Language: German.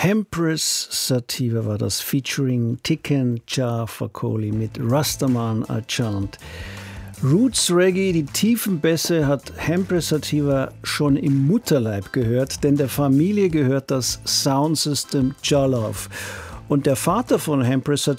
Empress Sativa war das featuring Tiken Jah Fakoly mit Rastaman a Chant. Roots Reggae, die tiefen Bässe, hat Empress Sativa schon im Mutterleib gehört, denn der Familie gehört das Soundsystem Jah Love. Und der Vater von Empress Sativa